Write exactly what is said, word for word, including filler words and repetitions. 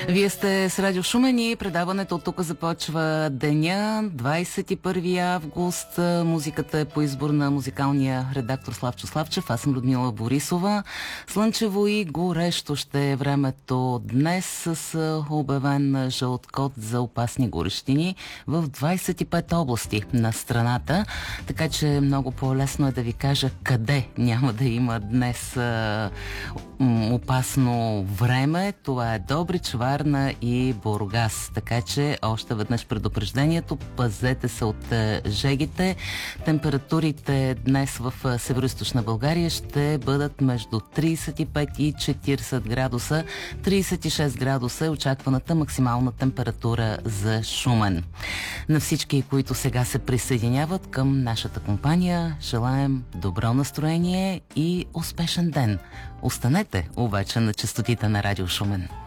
Вие сте с Радио Шумен и предаването от тук започва деня, двадесет и първи август. Музиката е по избор на музикалния редактор Славчо Славчев. Аз съм Людмила Борисова. Слънчево и горещо ще е времето днес с обявен жълт код за опасни горещини в двадесет и пет области на страната. Така че много по-лесно е да ви кажа къде няма да има днес а, опасно време. Това е Добрич, Варна и Бургас. Така че още веднъж предупреждението. Пазете се от жегите. Температурите днес в североизточна България ще бъдат между тридесет и пет и четиридесет градуса. тридесет и шест градуса е очакваната максимална температура за Шумен. На всички, които сега се присъединяват към нашата компания, желаем добро настроение и успешен ден. Останете обаче на честотите на Радио Шумен.